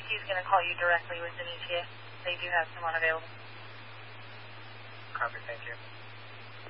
AT is going to call you directly with an ETA. They do have someone available. Copy, thank you.